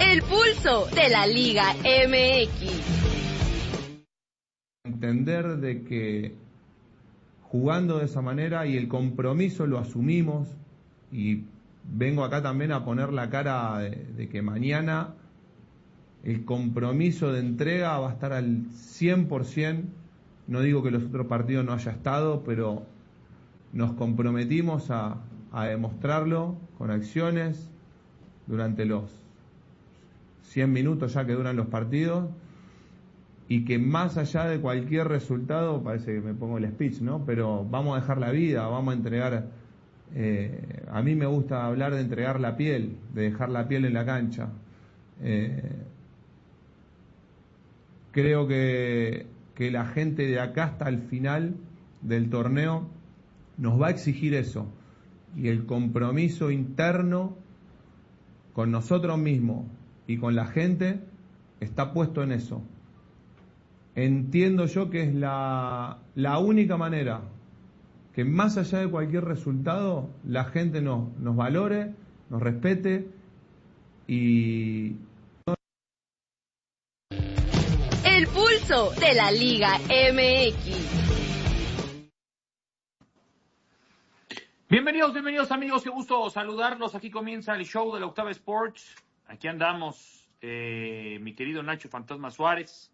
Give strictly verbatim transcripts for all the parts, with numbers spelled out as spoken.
El pulso de la Liga M X. Entender de que jugando de esa manera y el compromiso lo asumimos, y vengo acá también a poner la cara de, de que mañana el compromiso de entrega va a estar al cien por ciento. No digo que los otros partidos no haya estado, pero nos comprometimos a, a demostrarlo con acciones durante los cien minutos ya que duran los partidos, y que más allá de cualquier resultado, parece que me pongo el speech, ¿no? Pero vamos a dejar la vida, vamos a entregar, eh, a mí me gusta hablar de entregar la piel, de dejar la piel en la cancha. Eh, creo que, que la gente de acá hasta el final del torneo nos va a exigir eso, y el compromiso interno con nosotros mismos y con la gente está puesto en eso. Entiendo yo que es la, la única manera que más allá de cualquier resultado la gente nos, nos valore, nos respete y... El pulso de la Liga M X. Bienvenidos, bienvenidos amigos, qué gusto saludarlos. Aquí comienza el show de la Octava Sports. Aquí andamos, eh, mi querido Nacho Fantasma Suárez.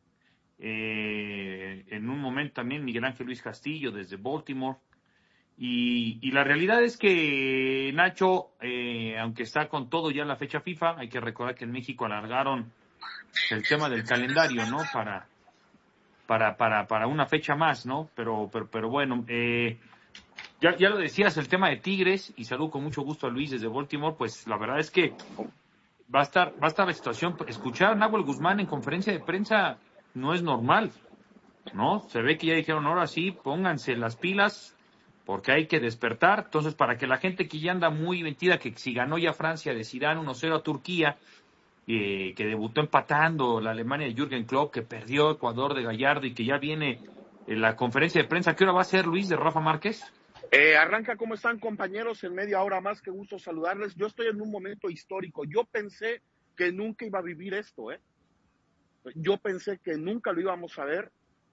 Eh, en un momento también Miguel Ángel Luis Castillo desde Baltimore. Y, y la realidad es que Nacho, eh, aunque está con todo ya la fecha FIFA, hay que recordar que en México alargaron el tema del calendario, ¿no? Para, para, para, para una fecha más, ¿no? Pero, pero, pero bueno, eh, ya, ya lo decías, el tema de Tigres, y saludo con mucho gusto a Luis desde Baltimore, pues la verdad es que va a estar, va a estar la situación. Escuchar a Nahuel Guzmán en conferencia de prensa no es normal, ¿no? Se ve que ya dijeron, ahora sí, pónganse las pilas, porque hay que despertar. Entonces, para que la gente que ya anda muy metida, que si ganó ya Francia de Zidane uno cero a Turquía, eh, que debutó empatando la Alemania de Jürgen Klopp, que perdió Ecuador de Gallardo y que ya viene en la conferencia de prensa, ¿qué hora va a ser, Luis, de Rafa Márquez? Eh, arranca, ¿cómo están, compañeros? En media hora más, qué gusto saludarles. Yo estoy en un momento histórico. Yo pensé que nunca iba a vivir esto, ¿eh? Yo pensé que nunca lo íbamos a ver.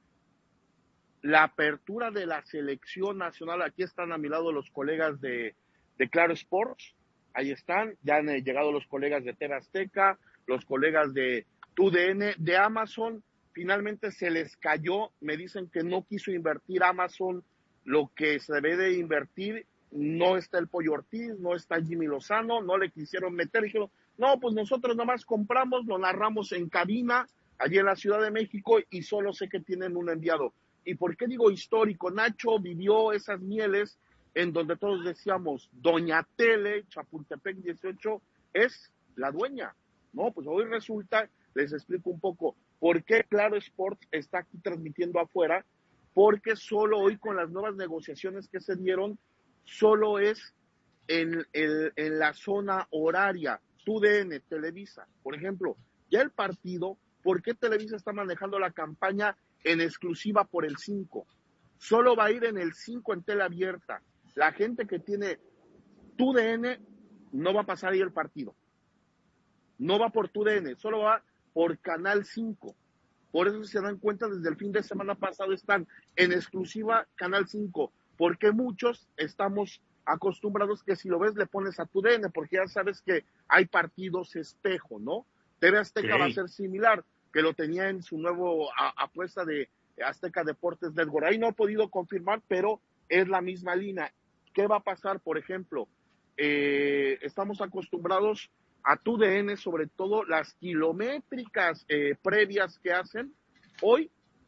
La apertura de la selección nacional, aquí están a mi lado los colegas de, de Claro Sports, ahí están, ya han llegado los colegas de T V Azteca, los colegas de T U D N, de Amazon, finalmente se les cayó, me dicen que no quiso invertir Amazon lo que se debe de invertir, no está el Pollo Ortiz, no está Jimmy Lozano, no le quisieron meter, dijeron, no, pues nosotros nomás compramos, lo narramos en cabina, allí en la Ciudad de México, y solo sé que tienen un enviado. ¿Y por qué digo histórico? Nacho vivió esas mieles en donde todos decíamos, Doña Tele, Chapultepec dieciocho, es la dueña. No, pues hoy resulta, les explico un poco, por qué Claro Sports está aquí transmitiendo afuera, porque solo hoy con las nuevas negociaciones que se dieron, solo es en, el, en la zona horaria, T U D N, Televisa. Por ejemplo, ya el partido, ¿por qué Televisa está manejando la campaña en exclusiva por el cinco? Solo va a ir en el cinco en tela abierta. La gente que tiene T U D N no va a pasar ahí el partido. No va por T U D N, solo va por Canal cinco. Por eso, si se dan cuenta, desde el fin de semana pasado están en exclusiva Canal cinco, porque muchos estamos acostumbrados que si lo ves le pones a T U D N, porque ya sabes que hay partidos espejo, ¿no? T V Azteca okay. Va a ser similar, que lo tenía en su nuevo a, apuesta de Azteca Deportes Network. Ahí no he podido confirmar, pero es la misma línea. ¿Qué va a pasar? Por ejemplo, eh, estamos acostumbrados a T U D N, sobre todo las kilométricas eh, previas que hacen. Hoy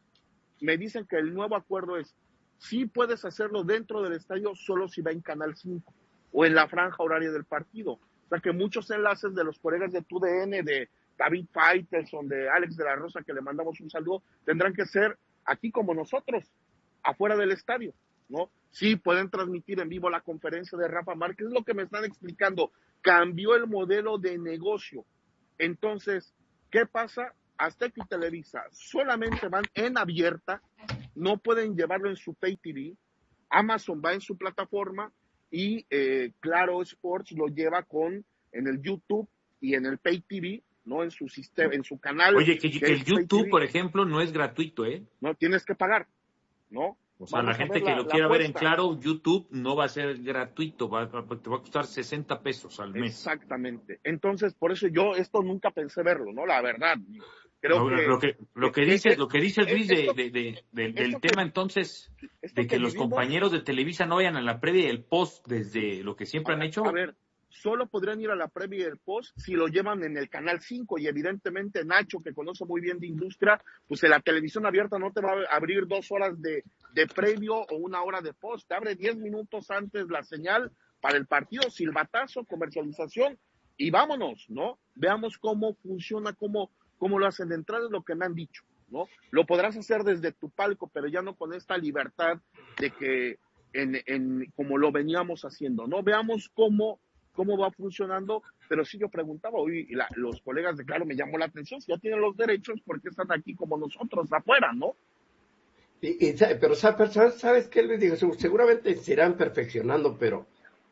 me dicen que el nuevo acuerdo es, sí puedes hacerlo dentro del estadio, solo si va en Canal cinco o en la franja horaria del partido. O sea que muchos enlaces de los colegas de T U D N, de David Faitelson, de Alex de la Rosa, que le mandamos un saludo, tendrán que ser aquí como nosotros, afuera del estadio, ¿no? Sí, pueden transmitir en vivo la conferencia de Rafa Márquez, es lo que me están explicando. Cambió el modelo de negocio. Entonces, ¿qué pasa? Azteca y Televisa solamente van en abierta, no pueden llevarlo en su Pay T V. Amazon va en su plataforma y eh, Claro Sports lo lleva con en el YouTube y en el Pay T V, ¿no? En su sistema, en su canal. Oye, que, que que el es Pay YouTube, T V, por ejemplo, no es gratuito, ¿eh? no tienes que pagar, ¿no? O sea, Vamos la a gente ver que la, lo la quiera ver en apuesta. claro, YouTube no va a ser gratuito, va, va- te va a costar sesenta pesos al mes. Exactamente. Entonces, por eso yo esto nunca pensé verlo, ¿no? La verdad. Creo Lo, que, lo que lo que que, dice que lo que dice eh, Luis de, esto, de- de- de- del esto que tema entonces esto de que que los vivimos, compañeros de Televisa no vayan a la previa y el post desde lo que siempre han a, a hecho. ver, solo podrían ir a la previa y el post si lo llevan en el canal cinco y evidentemente Nacho, que conoce muy bien de industria, pues en la televisión abierta no te va a abrir dos horas de, de previo o una hora de post, te abre diez minutos antes la señal para el partido, silbatazo, comercialización y vámonos, ¿no? Veamos cómo funciona, cómo, cómo lo hacen de entrada, es lo que me han dicho, ¿no? Lo podrás hacer desde tu palco, pero ya no con esta libertad de que en, en como lo veníamos haciendo, ¿no? Veamos cómo, cómo va funcionando, pero sí yo preguntaba, hoy la, los colegas de Claro me llamó la atención, si ya tienen los derechos, ¿por qué están aquí como nosotros, afuera, ¿no? Y, y, pero sabes, ¿sabes qué les digo? Seguramente se irán perfeccionando, pero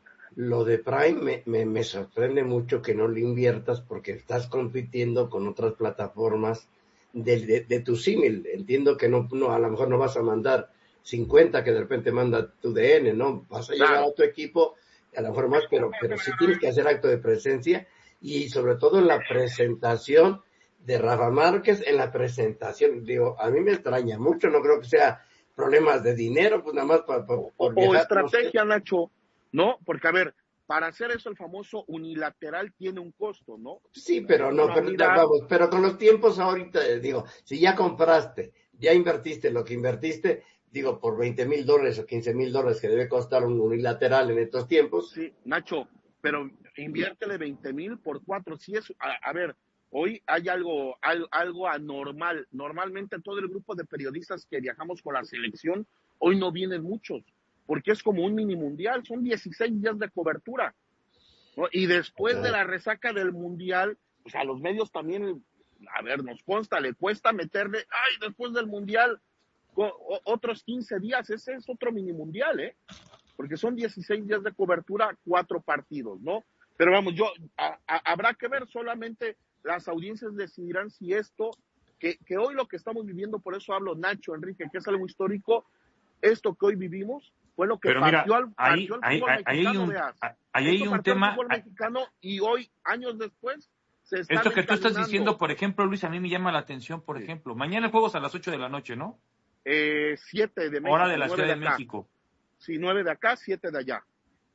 lo de Prime me, me, me sorprende mucho que no le inviertas porque estás compitiendo con otras plataformas de, de, de tu símil. Entiendo que no, no, a lo mejor no vas a mandar cincuenta que de repente manda tu D N, ¿no? Vas a llevar Claro. a tu equipo, a lo mejor más, pero, pero sí tienes que hacer acto de presencia y sobre todo en la presentación de Rafa Márquez, en la presentación. Digo, a mí me extraña mucho, no creo que sea problemas de dinero, pues nada más por, por, por o, viajar, o estrategia, no sé. Nacho, ¿no? Porque, a ver, para hacer eso el famoso unilateral tiene un costo, ¿no? Sí, pero no, Una pero, unidad, vamos, pero con los tiempos ahorita, eh, digo, si ya compraste, ya invertiste lo que invertiste, digo, por veinte mil dólares o quince mil dólares que debe costar un unilateral en estos tiempos. sí, Nacho, pero inviértele veinte mil por cuatro, si es, a, a ver, hoy hay algo, al, algo anormal, normalmente todo el grupo de periodistas que viajamos con la selección, hoy no vienen muchos, porque es como un mini mundial, son dieciséis días de cobertura, ¿no? Y después de la resaca del mundial, pues a los medios también, a ver, nos consta, le cuesta meterle, ay, después del mundial, o, otros quince días, ese es otro mini mundial, ¿eh? Porque son dieciséis días de cobertura, cuatro partidos, ¿no? Pero vamos, yo, a, a, habrá que ver, solamente las audiencias decidirán si esto, que, que hoy lo que estamos viviendo, por eso hablo Nacho, Enrique, que es algo histórico, esto que hoy vivimos fue lo que Pero partió, mira, al, ahí, partió al ahí, fútbol ahí hay mexicano, un, veas. ahí Esto hay un partió al tema. fútbol mexicano y hoy, años después, se está Esto que tú estás reencaminando. diciendo, por ejemplo, Luis, a mí me llama la atención, por Sí. ejemplo, mañana el juego es a las ocho de la noche, ¿no? Eh, siete de México, Hora de la nueve Ciudad de de acá. México. Sí, nueve de acá, siete de allá.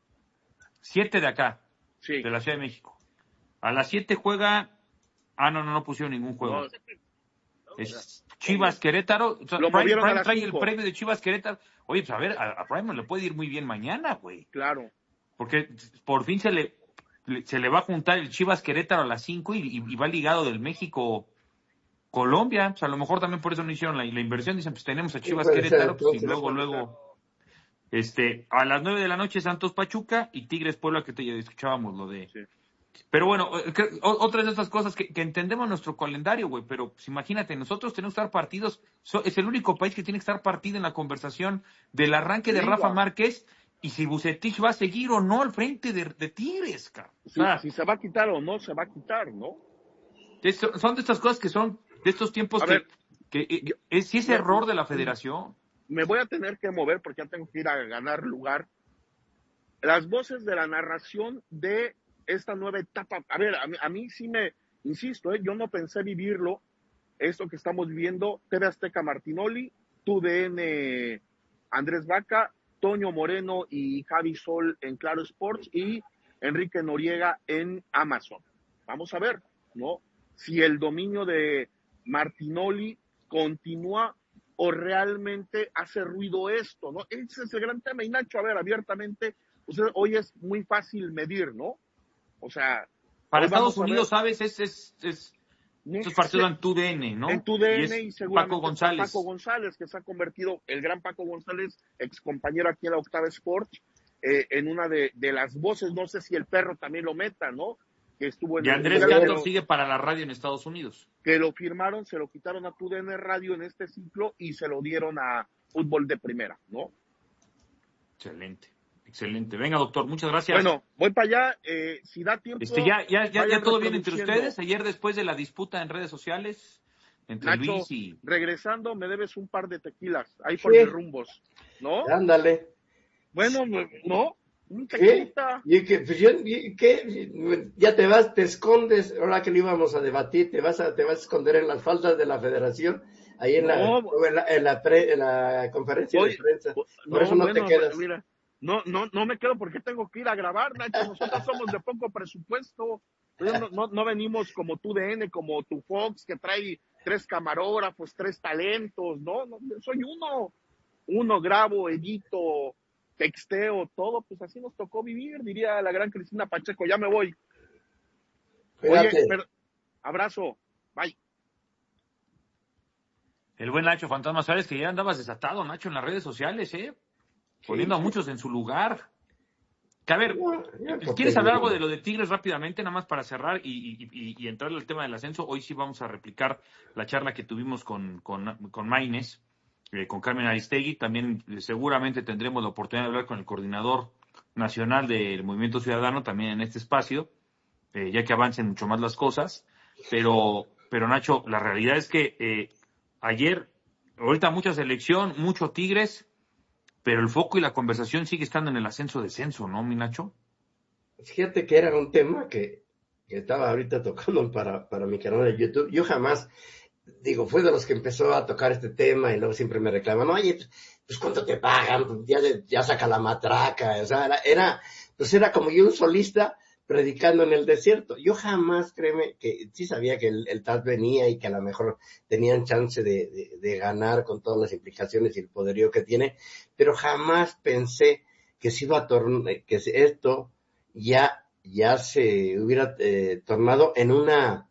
Siete de acá, Sí. de la Ciudad de México. A las siete juega. Ah, no, no, no pusieron ningún juego. No, Es Chivas Querétaro. O sea, Lo Prime, movieron a Prime las trae cinco. el premio de Chivas Querétaro. Oye, pues a ver, a, a Prime le puede ir muy bien mañana, güey. Claro. Porque por fin se le, le- se le va a juntar el Chivas Querétaro a las cinco y, y, y va ligado del México Colombia. O sea, a lo mejor también por eso no hicieron la, la inversión. Dicen, pues tenemos a Sí, Chivas puede ser, Querétaro, pues y entonces, luego, puede luego, este, a las nueve de la noche Santos Pachuca y Tigres Puebla, que te ya escuchábamos lo de. Sí. Pero bueno, eh, creo- o- otras de estas cosas que, que entendemos nuestro calendario, güey, pero pues, imagínate, nosotros tenemos que estar partidos, so- es el único país que tiene que estar partido en la conversación del arranque de Liga. Rafa Márquez y si Bucetich va a seguir o no al frente de, de Tigres, cabrón. O Si, sea, si se va a quitar o no se va a quitar, ¿no? esto- son de estas cosas que son de estos tiempos A que, ver, que eh, yo- es, sí es yo- error de la federación. Me voy a tener que mover porque ya tengo que ir a ganar lugar. Las voces de la narración de esta nueva etapa. A ver, a mí, a mí sí me, insisto, ¿eh? Yo no pensé vivirlo, esto que estamos viviendo, T V Azteca Martinoli, T U D N Andrés Vaca, Toño Moreno y Javi Sol en Claro Sports y Enrique Noriega en Amazon. Vamos a ver, ¿no? Si el dominio de Martinoli continúa o realmente hace ruido esto, ¿no? Ese es el gran tema. Y Nacho, a ver, abiertamente, pues hoy es muy fácil medir, ¿no? O sea, Para hoy Estados vamos a Unidos, ver, ¿sabes? Es, es, es, no estos sé, partidos en tu D N, ¿no? en tu D N y, y, es seguramente Paco González. Paco González, que se ha convertido, el gran Paco González, ex compañero aquí en la Octava Sports, eh, en una de, de las voces, no sé si el perro también lo meta, ¿no? Que estuvo en Y el Andrés Mundial, Cantor pero sigue para la radio en Estados Unidos. que lo firmaron, se lo quitaron a tu D N Radio en este ciclo y se lo dieron a Fútbol de Primera, ¿no? Excelente. Excelente. Venga, doctor, muchas gracias. Bueno, voy para allá. Eh, si da tiempo. Este, ya, ya, ya, ya todo bien entre reproduciendo. ustedes. Ayer, después de la disputa en redes sociales entre Nacho, Luis y. regresando, me debes un par de tequilas. Ahí Sí. por mis rumbos. ¿No? Ándale. Bueno, ¿no? Un ¿Qué? tequilita. ¿Y qué? Pues yo, ¿y qué? Ya te vas, te escondes. Ahora que lo íbamos a debatir, te vas a, te vas a esconder en las faldas de la Federación. Ahí en, No, la, en, la, en, la pre, en la conferencia voy, de prensa. Por no, eso no bueno, te quedas. Mira, no, no, no me quedo porque tengo que ir a grabar, Nacho. Nosotros somos de poco presupuesto. No, no, no venimos como tu D N, como tu Fox, que trae tres camarógrafos, tres talentos. No, no, soy uno. Uno grabo, edito, texteo, todo. Pues así nos tocó vivir, diría la gran Cristina Pacheco. Ya me voy. Cuídate. Oye, pero, abrazo. Bye. El buen Nacho Fantasma Suárez, que ya andabas desatado, Nacho, en las redes sociales, ¿eh? Poniendo Sí. a muchos en su lugar. Que a ver, Ya, ya, ¿quieres hablar algo digo. de lo de Tigres rápidamente, nada más para cerrar y, y, y, y entrar al tema del ascenso? Hoy sí vamos a replicar la charla que tuvimos con, con, con Maines, eh, con Carmen Aristegui. También eh, seguramente tendremos la oportunidad de hablar con el coordinador nacional del Movimiento Ciudadano, también en este espacio, eh, ya que avancen mucho más las cosas. Pero, pero Nacho, la realidad es que eh, ayer, ahorita mucha selección, mucho Tigres, pero el foco y la conversación sigue estando en el ascenso-descenso, ¿no, mi Nacho? Fíjate que era un tema que, que estaba ahorita tocando para, para mi canal de YouTube. Yo jamás, digo, fui de los que empezó a tocar este tema y luego siempre me reclaman, oye, pues, pues ¿cuánto te pagan? Pues ya, ya saca la matraca. O sea, era, era, pues era como yo un solista predicando en el desierto. Yo jamás, créeme, que sí sabía que el, el T A S venía y que a lo mejor tenían chance de, de, de ganar con todas las implicaciones y el poderío que tiene, pero jamás pensé que se iba a tornar, que esto ya, ya se hubiera eh, tornado en una,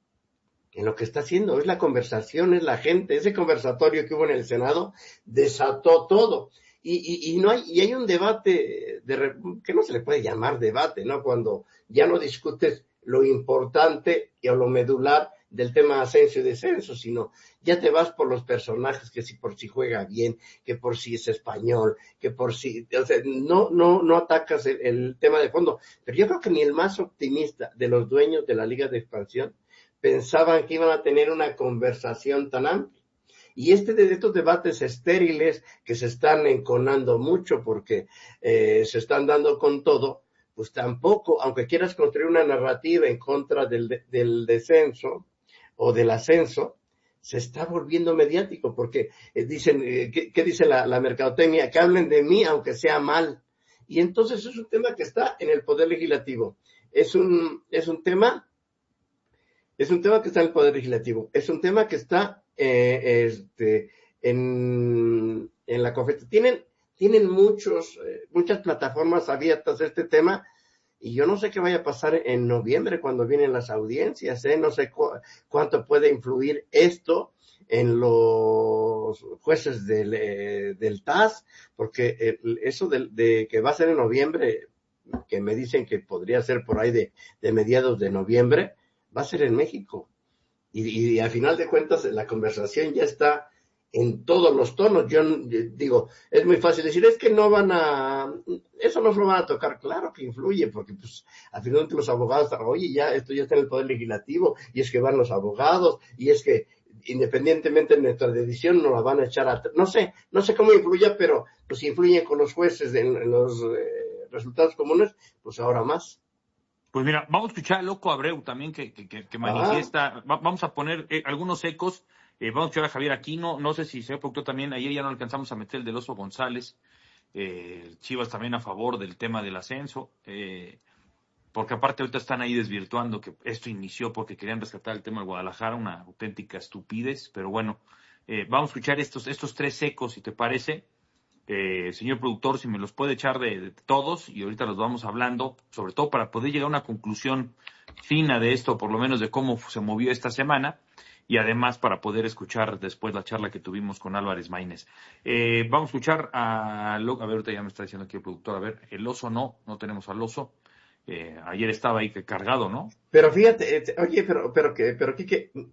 en lo que está haciendo. Es la conversación, es la gente, ese conversatorio que hubo en el Senado desató todo. Y, y, y no hay, y hay un debate de, que no se le puede llamar debate, ¿no? Cuando ya no discutes lo importante y o lo medular del tema ascenso y descenso, sino ya te vas por los personajes, que si por si juega bien, que por si es español, que por si, o sea, no, no, no atacas el, el tema de fondo. Pero yo creo que ni el más optimista de los dueños de la Liga de Expansión pensaban que iban a tener una conversación tan amplia. Y este de estos debates estériles que se están enconando mucho porque eh, se están dando con todo, pues tampoco, aunque quieras construir una narrativa en contra del, del descenso o del ascenso, se está volviendo mediático porque eh, dicen, eh, ¿qué, qué dice la, la mercadotecnia? Que hablen de mí aunque sea mal. Y entonces es un tema que está en el Poder Legislativo. Es un, es un tema, es un tema que está en el Poder Legislativo. Es un tema que está Eh, este, en, en la conferencia. Tienen, tienen muchos, eh, muchas plataformas abiertas a este tema y yo no sé qué vaya a pasar en noviembre cuando vienen las audiencias, ¿eh? No sé cu- cuánto puede influir esto en los jueces del, eh, del T A S, porque el, eso de, de que va a ser en noviembre, que me dicen que podría ser por ahí de, de mediados de noviembre, va a ser en México. Y, y, y al final de cuentas la conversación ya está en todos los tonos. Yo, yo digo, es muy fácil decir, es que no van a, eso no se lo van a tocar. Claro que influye, porque pues al final los abogados, oye, ya esto ya está en el Poder Legislativo, y es que van los abogados, y es que independientemente de nuestra decisión nos la van a echar a, no sé, no sé cómo influya, pero pues si influyen con los jueces en, en los eh, resultados comunes, pues ahora más. Pues mira, vamos a escuchar a Loco Abreu también que, que, que manifiesta, ah. va, vamos a poner eh, algunos ecos, eh, vamos a escuchar a Javier Aquino, no sé si se productor también, ayer ya no alcanzamos a meter el del Oso González, eh, Chivas también a favor del tema del ascenso, eh, porque aparte ahorita están ahí desvirtuando que esto inició porque querían rescatar el tema de Guadalajara, una auténtica estupidez, pero bueno, eh, vamos a escuchar estos, estos tres ecos, si te parece. Eh, señor productor, si me los puede echar de, de todos y ahorita los vamos hablando, sobre todo para poder llegar a una conclusión fina de esto, por lo menos de cómo se movió esta semana y además para poder escuchar después la charla que tuvimos con Álvarez Maínez. Eh, vamos a escuchar a, a ver, ahorita ya me está diciendo aquí el productor, a ver, el oso no, no tenemos al oso. Eh, ayer estaba ahí cargado, ¿no? Pero fíjate, oye, pero, pero que, pero que,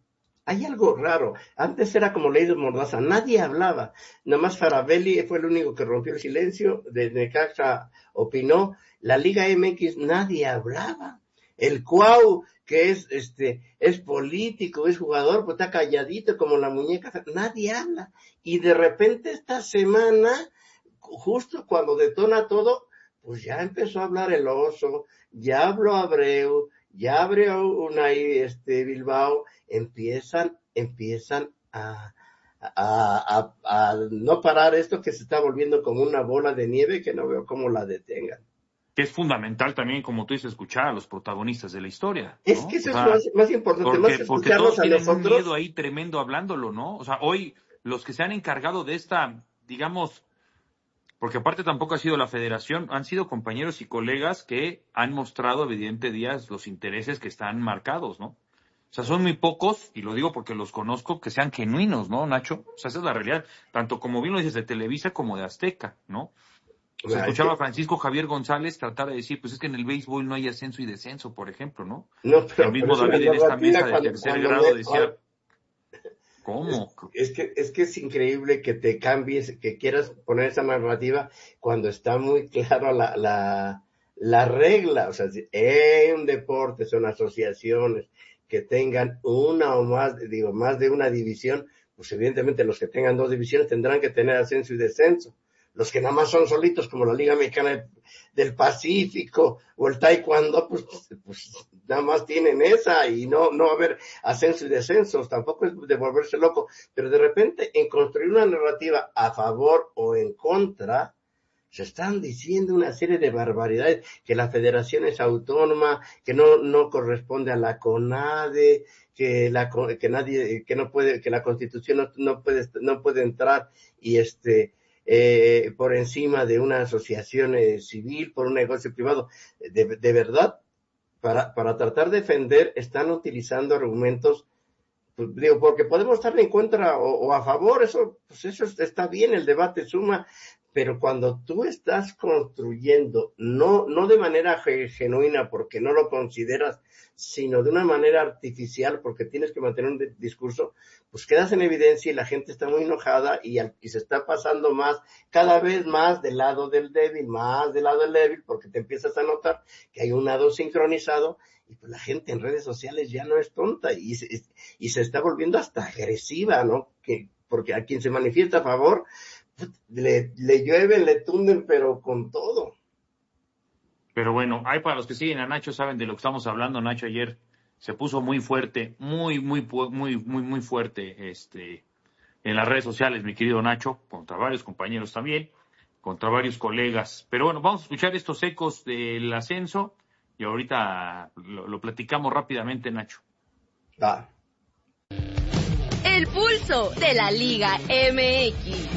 hay algo raro. Antes era como ley de mordaza, nadie hablaba. Nada más Faravelli fue el único que rompió el silencio. De Necaxa opinó. La Liga M X nadie hablaba. El Cuau, que es este es político, es jugador, pues está calladito como la muñeca. Nadie habla. Y de repente esta semana, justo cuando detona todo, pues ya empezó a hablar el Oso, ya habló Abreu, ya abrió Unai este, Bilbao, empiezan, empiezan a, a, a, a no parar esto que se está volviendo como una bola de nieve que no veo cómo la detengan. Que es fundamental también, como tú dices, escuchar a los protagonistas de la historia, ¿no? Es que eso o sea, es más, más importante, porque, más porque escucharlos todos a tienen nosotros. un miedo ahí tremendo hablándolo, ¿no? O sea, hoy los que se han encargado de esta, digamos, porque aparte tampoco ha sido la federación, han sido compañeros y colegas que han mostrado evidente días los intereses que están marcados, ¿no? O sea, son muy pocos, y lo digo porque los conozco, que sean genuinos, ¿no, Nacho? O sea, esa es la realidad, tanto como bien lo dices de Televisa como de Azteca, ¿no? O sea, escuchaba a Francisco Javier González tratar de decir, pues es que en el béisbol no hay ascenso y descenso, por ejemplo, ¿no? No, pero, el mismo pero David en esta mesa de cuando, tercer cuando grado me, decía, cuando, ¿cómo? Es, es que es que es increíble que te cambies, que quieras poner esa narrativa cuando está muy claro la, la, la regla. O sea, si en un deporte son asociaciones que tengan una o más, digo, más de una división, pues evidentemente los que tengan dos divisiones tendrán que tener ascenso y descenso. Los que nada más son solitos, como la Liga Mexicana del Pacífico o el Taekwondo, pues, pues nada más tienen esa y no, no va a haber ascenso y descensos, tampoco es de volverse loco, pero de repente en construir una narrativa a favor o en contra, se están diciendo una serie de barbaridades, que la federación es autónoma, que no, no corresponde a la CONADE, que la, que nadie, que no puede, que la Constitución no, no puede, no puede entrar y este, Eh, por encima de una asociación eh, civil, por un negocio privado. De, de verdad, para, para tratar de defender, están utilizando argumentos, pues, digo, porque podemos estar en contra o, o a favor, eso, pues eso está bien, el debate suma, pero cuando tú estás construyendo, no, no de manera genuina porque no lo consideras, sino de una manera artificial porque tienes que mantener un discurso, pues quedas en evidencia y la gente está muy enojada y, y se está pasando más, cada vez más del lado del débil, más del lado del débil, porque te empiezas a notar que hay un lado sincronizado y pues la gente en redes sociales ya no es tonta y se, y se está volviendo hasta agresiva, ¿no? Que, porque a quien se manifiesta a favor, le, le llueven, le tunden, pero con todo. Pero bueno, hay para los que siguen a Nacho, saben de lo que estamos hablando. Nacho ayer se puso muy fuerte, muy, muy, muy, muy, muy fuerte, este, en las redes sociales, mi querido Nacho, contra varios compañeros también, contra varios colegas. Pero bueno, vamos a escuchar estos ecos del ascenso y ahorita lo, lo platicamos rápidamente, Nacho. Ah. El pulso de la Liga M X.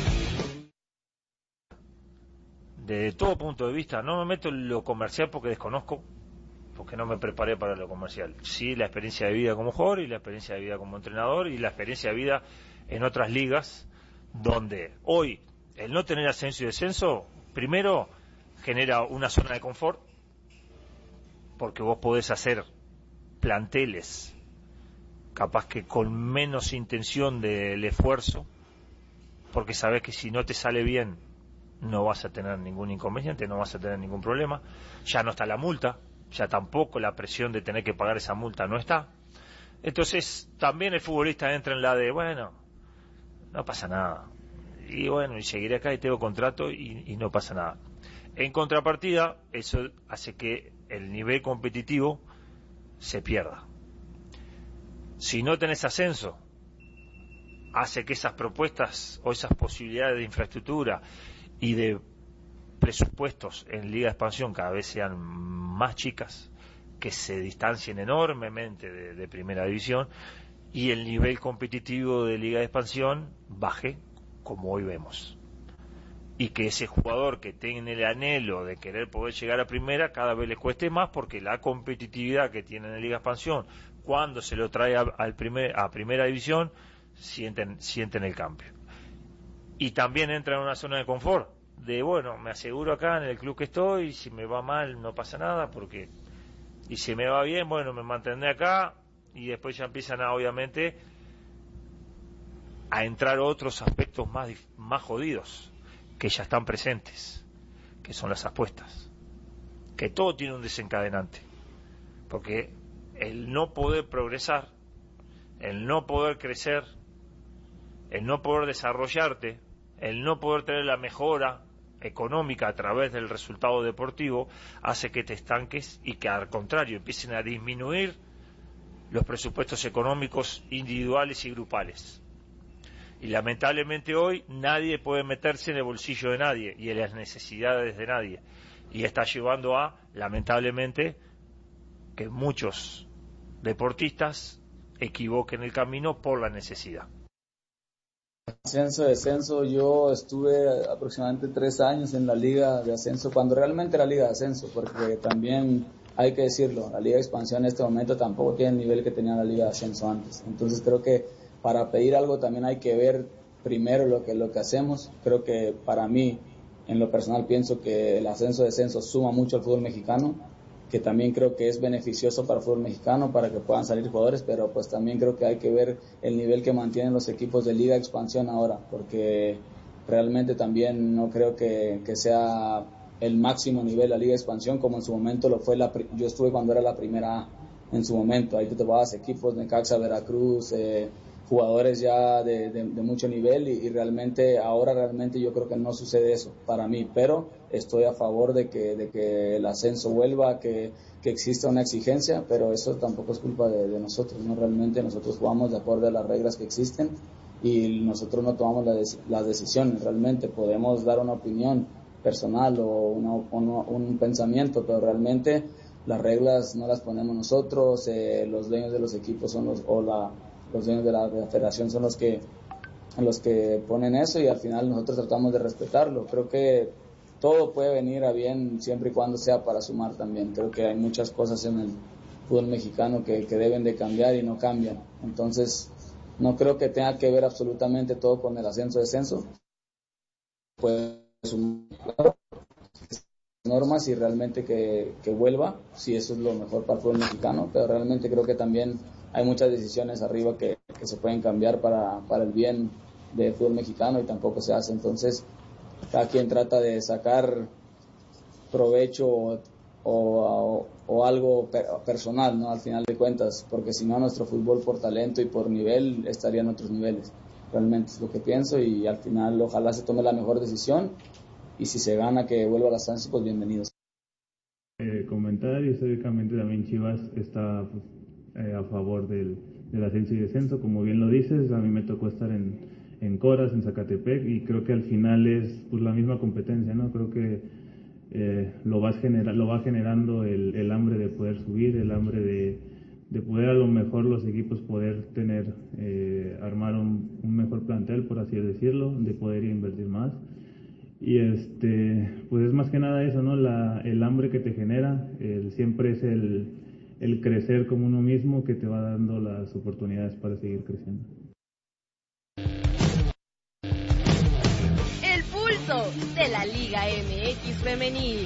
De todo punto de vista, no me meto en lo comercial porque desconozco, porque no me preparé para lo comercial. Sí, la experiencia de vida como jugador y la experiencia de vida como entrenador y la experiencia de vida en otras ligas, donde hoy el no tener ascenso y descenso, primero genera una zona de confort, porque vos podés hacer planteles capaz que con menos intención del esfuerzo, porque sabés que si no te sale bien no vas a tener ningún inconveniente, no vas a tener ningún problema. Ya no está la multa, ya tampoco la presión de tener que pagar esa multa no está. Entonces también el futbolista entra en la de, bueno, no pasa nada, y bueno, y seguiré acá y tengo contrato y, y no pasa nada. En contrapartida, eso hace que el nivel competitivo se pierda. Si no tenés ascenso, hace que esas propuestas o esas posibilidades de infraestructura y de presupuestos en Liga de Expansión cada vez sean más chicas, que se distancien enormemente de, de Primera División y el nivel competitivo de Liga de Expansión baje como hoy vemos. Y que ese jugador que tiene el anhelo de querer poder llegar a Primera cada vez le cueste más porque la competitividad que tiene en Liga de Expansión cuando se lo trae a, al primer, a Primera División sienten, sienten el cambio. Y también entra en una zona de confort, de bueno, me aseguro acá en el club que estoy, y si me va mal no pasa nada, porque y si me va bien, bueno, me mantendré acá, y después ya empiezan a, obviamente, a entrar otros aspectos más, más jodidos, que ya están presentes, que son las apuestas, que todo tiene un desencadenante, porque el no poder progresar, el no poder crecer, el no poder desarrollarte, el no poder tener la mejora económica a través del resultado deportivo, hace que te estanques y que al contrario empiecen a disminuir los presupuestos económicos individuales y grupales. Y lamentablemente hoy nadie puede meterse en el bolsillo de nadie y en las necesidades de nadie, y está llevando a, lamentablemente, que muchos deportistas equivoquen el camino por la necesidad. Ascenso, descenso, yo estuve aproximadamente tres años en la liga de ascenso, cuando realmente era liga de ascenso, porque también hay que decirlo, la liga de expansión en este momento tampoco tiene el nivel que tenía la liga de ascenso antes. Entonces creo que para pedir algo también hay que ver primero lo que lo que hacemos. Creo que para mí, en lo personal, pienso que el ascenso, descenso suma mucho al fútbol mexicano, que también creo que es beneficioso para el fútbol mexicano, para que puedan salir jugadores, pero pues también creo que hay que ver el nivel que mantienen los equipos de Liga de Expansión ahora, porque realmente también no creo que, que sea el máximo nivel la Liga de Expansión, como en su momento lo fue, la, yo estuve cuando era la primera A, en su momento, ahí te topabas equipos, Necaxa, Veracruz, eh, jugadores ya de, de, de mucho nivel, y, y realmente ahora realmente yo creo que no sucede eso para mí, pero estoy a favor de que, de que el ascenso vuelva, que, que exista una exigencia, pero eso tampoco es culpa de, de nosotros, no, realmente nosotros jugamos de acuerdo a las reglas que existen y nosotros no tomamos la de, las decisiones, realmente podemos dar una opinión personal o una, uno, un pensamiento, pero realmente las reglas no las ponemos nosotros, eh, los dueños de los equipos son los, o la los dueños de la, de la federación son los que los que ponen eso, y al final nosotros tratamos de respetarlo. Creo que todo puede venir a bien siempre y cuando sea para sumar también. Creo que hay muchas cosas en el fútbol mexicano que, que deben de cambiar y no cambian. Entonces no creo que tenga que ver absolutamente todo con el ascenso-descenso. Puede sumar normas y realmente que, que vuelva, si eso es lo mejor para el fútbol mexicano, pero realmente creo que también hay muchas decisiones arriba que, que se pueden cambiar para, para el bien del fútbol mexicano y tampoco se hace. Entonces cada quien trata de sacar provecho o, o, o algo per, personal, ¿no? Al final de cuentas, porque si no nuestro fútbol por talento y por nivel estaría en otros niveles. Realmente es lo que pienso, y al final ojalá se tome la mejor decisión, y si se gana que vuelva a las ascenso, pues bienvenidos. Eh, comentar, históricamente también Chivas está pues, eh, a favor del, del ascenso y descenso, como bien lo dices. A mí me tocó estar en, en Coras, en Zacatepec, y creo que al final es pues la misma competencia, ¿no? Creo que eh, lo, vas genera, lo va generando el, el hambre de poder subir, el hambre de, de poder a lo mejor los equipos poder tener, eh, armar un, un mejor plantel, por así decirlo, de poder invertir más. Y este, pues es más que nada eso, ¿no? La, el hambre que te genera, el, siempre es el, el crecer como uno mismo que te va dando las oportunidades para seguir creciendo. El pulso de la Liga M X Femenil.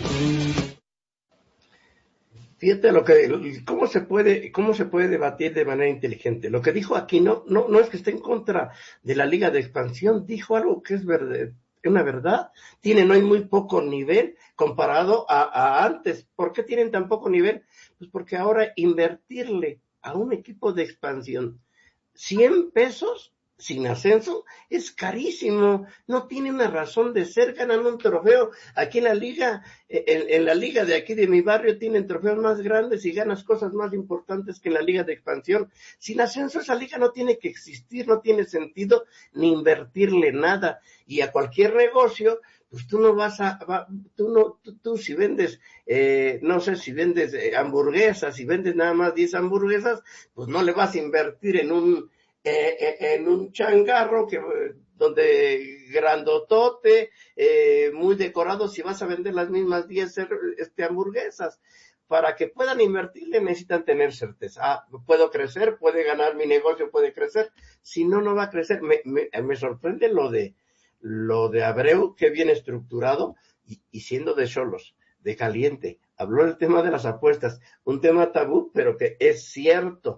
Fíjate lo que, cómo se puede, cómo se puede debatir de manera inteligente. Lo que dijo aquí no, no, no es que esté en contra de la Liga de Expansión, dijo algo que es verdad. Una verdad, tienen hoy muy poco nivel comparado a, a antes. ¿Por qué tienen tan poco nivel? Pues porque ahora invertirle a un equipo de expansión cien pesos sin ascenso es carísimo, no tiene una razón de ser. Ganan un trofeo aquí en la liga, en, en la liga de aquí de mi barrio tienen trofeos más grandes y ganas cosas más importantes que en la liga de expansión. Sin ascenso esa liga no tiene que existir, no tiene sentido ni invertirle nada, y a cualquier negocio pues tú no vas a, va, tú no, tú, tú si vendes, eh, no sé, si vendes eh, hamburguesas, si vendes nada más diez hamburguesas, pues no le vas a invertir en un Eh, en un changarro que donde grandotote, eh, muy decorado, si vas a vender las mismas diez este, hamburguesas. Para que puedan invertirle necesitan tener certeza. Ah, puedo crecer, puede ganar, mi negocio puede crecer, si no, no va a crecer. Me, me, me sorprende lo de lo de Abreu, que bien estructurado, y, y siendo de Xolos, de caliente. Habló del tema de las apuestas, un tema tabú, pero que es cierto.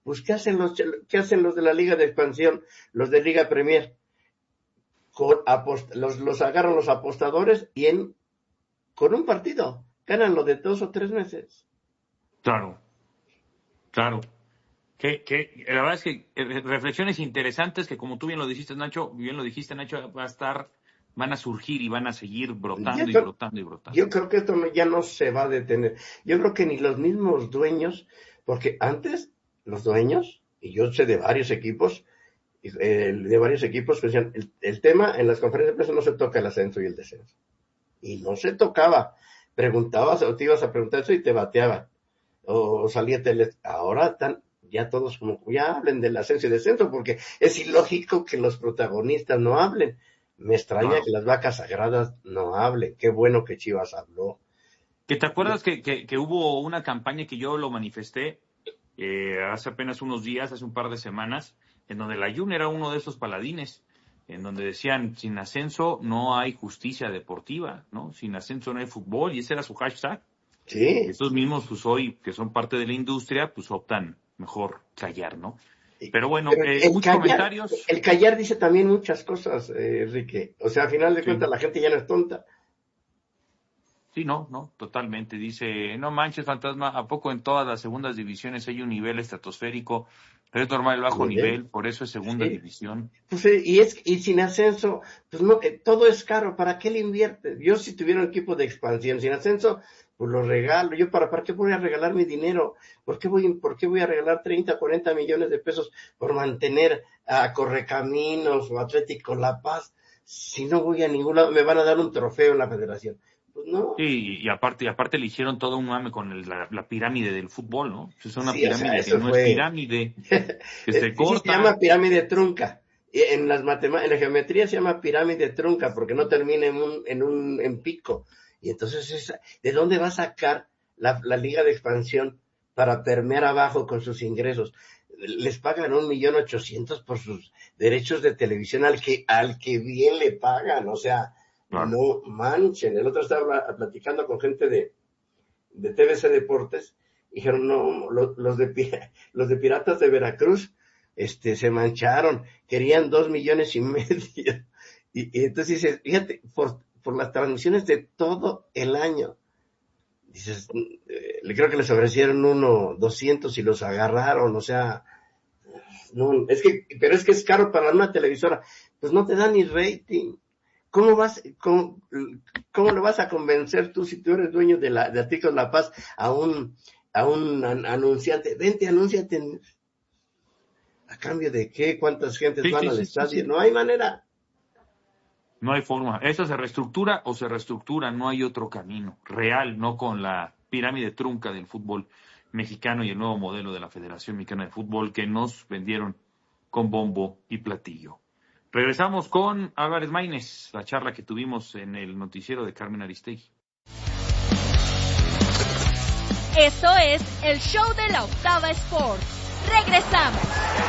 Pues ¿qué hacen los, qué hacen los de la Liga de Expansión, los de Liga Premier? Con apost- los, los agarran los apostadores y en, con un partido ganan lo de dos o tres meses. Claro, claro. Que, que la verdad es que eh, reflexiones interesantes que, como tú bien lo dijiste, Nacho, bien lo dijiste, Nacho, va a estar, van a surgir y van a seguir brotando Yo y creo, brotando y brotando. yo creo que esto no, ya no se va a detener. Yo creo que ni los mismos dueños, porque antes los dueños, y yo sé de varios equipos, eh, de varios equipos que decían, el, el tema en las conferencias de prensa no se toca el ascenso y el descenso. Y no se tocaba. Preguntabas o te ibas a preguntar eso y te bateaban. O salía tele. Ahora están ya todos como, ya hablen del ascenso y descenso, porque es ilógico que los protagonistas no hablen. Me extraña claro. que las vacas sagradas no hablen. Qué bueno que Chivas habló. ¿Que te acuerdas que, que, que hubo una campaña que yo lo manifesté eh, hace apenas unos días, hace un par de semanas, en donde la Jun era uno de esos paladines, en donde decían, sin ascenso no hay justicia deportiva, ¿no? Sin ascenso no hay fútbol, y ese era su hashtag. Sí. Estos mismos, pues hoy, que son parte de la industria, pues optan mejor callar, ¿no? Pero bueno, Pero eh, el muchos callar, comentarios. El callar dice también muchas cosas, eh, Enrique. O sea, a final de Sí. cuentas la gente ya no es tonta. Sí, no, no, totalmente. Dice, no manches, Fantasma, ¿a poco en todas las segundas divisiones hay un nivel estratosférico? Pero es normal el bajo Nivel. nivel, por eso es segunda Sí. división. Pues, eh, y es y sin ascenso, pues no, eh, todo es caro. ¿Para qué le invierte? Yo si tuviera un equipo de expansión sin ascenso, pues lo regalo. Yo para, ¿para qué voy a regalar mi dinero? ¿Por qué voy, por qué voy a regalar treinta, cuarenta millones de pesos por mantener a Correcaminos o Atlético La Paz? Si no voy a ningún lado, me van a dar un trofeo en la federación. Pues no. Sí, y aparte, y aparte le hicieron todo un mame con el- la, la pirámide del fútbol, ¿no? Es una Sí, o pirámide sea, que eso no fue- es pirámide, que se Sí, corta. se llama pirámide trunca. Y En las matema- en la geometría se llama pirámide trunca porque no termina en un, en un, en pico. Y entonces, esa- ¿de dónde va a sacar la, la liga de expansión para permear abajo con sus ingresos? Les pagan un millón ochocientos por sus derechos de televisión al que, al que bien le pagan. O sea, Claro. no manchen. El otro estaba platicando con gente de, de T V C Deportes. Dijeron, no, los, los de pi- los de Piratas de Veracruz, este, se mancharon, querían dos millones y medio. Y, y entonces dices, fíjate, por, por las transmisiones de todo el año. Dices, eh, le creo que les ofrecieron uno, doscientos y los agarraron, o sea, no, es que, pero es que es caro para una televisora, pues no te da ni rating. ¿Cómo vas, cómo, cómo le vas a convencer tú si tú eres dueño de la, de Atlético La Paz a un, a un an- anunciante? Vente, anúnciate. en- ¿A cambio de qué? ¿Cuántas gentes Sí, van sí, al sí, estadio? sí, sí. No hay manera. No hay forma. Esa se reestructura o se reestructura, no hay otro camino real, no con la pirámide trunca del fútbol mexicano y el nuevo modelo de la Federación Mexicana de Fútbol que nos vendieron con bombo y platillo. Regresamos con Álvarez Maínez, la charla que tuvimos en el noticiero de Carmen Aristegui. Esto es el show de la Octava Sports. Regresamos.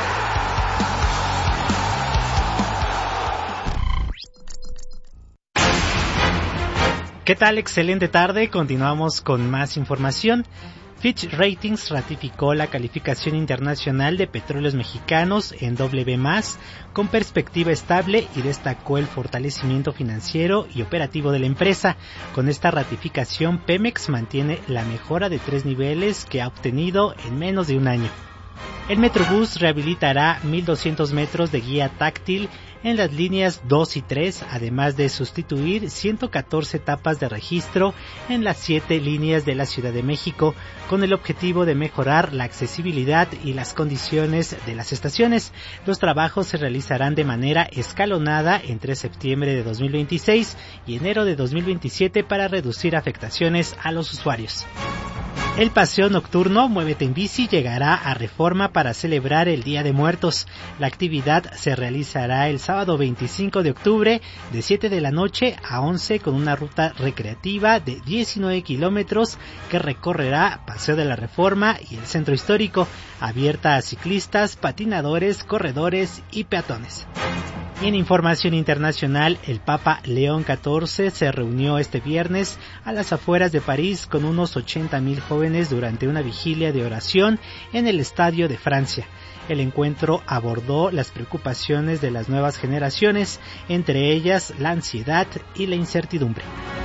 ¿Qué tal? Excelente tarde. Continuamos con más información. Fitch Ratings ratificó la calificación internacional de Petróleos Mexicanos en doble B más, con perspectiva estable, y destacó el fortalecimiento financiero y operativo de la empresa. Con esta ratificación, Pemex mantiene la mejora de tres niveles que ha obtenido en menos de un año. El Metrobús rehabilitará mil doscientos metros de guía táctil en las líneas dos y tres, además de sustituir ciento catorce etapas de registro en las siete líneas de la Ciudad de México, con el objetivo de mejorar la accesibilidad y las condiciones de las estaciones. Los trabajos se realizarán de manera escalonada entre septiembre de dos mil veintiséis y enero de dos mil veintisiete para reducir afectaciones a los usuarios. El paseo nocturno Muévete en Bici llegará a Reforma para celebrar el Día de Muertos. La actividad se realizará el sábado veinticinco de octubre de siete de la noche a once con una ruta recreativa de diecinueve kilómetros que recorrerá Paseo de la Reforma y el Centro Histórico, abierta a ciclistas, patinadores, corredores y peatones. Y en información internacional, el Papa León catorce se reunió este viernes a las afueras de París con unos ochenta mil jóvenes durante una vigilia de oración en el Estadio de Francia. El encuentro abordó las preocupaciones de las nuevas generaciones, entre ellas la ansiedad y la incertidumbre.